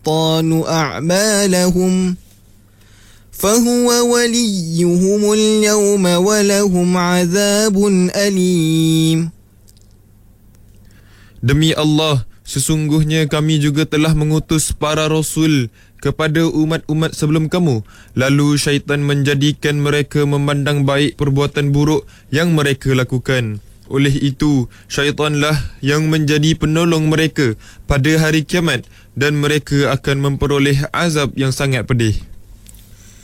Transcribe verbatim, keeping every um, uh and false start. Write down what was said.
الشيطان أعمالهم فهو وليهم اليوم ولهم عذاب أليم. Demi Allah, sesungguhnya kami juga telah mengutus para rasul kepada umat-umat sebelum kamu. Lalu syaitan menjadikan mereka memandang baik perbuatan buruk yang mereka lakukan. Oleh itu, syaitanlah yang menjadi penolong mereka pada hari kiamat dan mereka akan memperoleh azab yang sangat pedih.